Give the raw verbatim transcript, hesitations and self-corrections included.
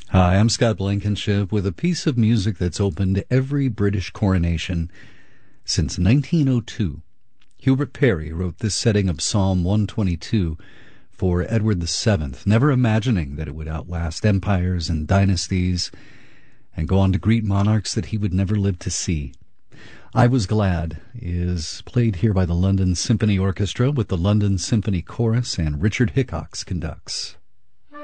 Hi, I'm Scott Blankenship with a piece of music that's opened every British coronation since nineteen oh two. Hubert Parry wrote this setting of Psalm one twenty-two for Edward the Seventh, never imagining that it would outlast empires and dynasties and go on to greet monarchs that he would never live to see. I Was Glad is played here by the London Symphony Orchestra with the London Symphony Chorus, and Richard Hickox conducts.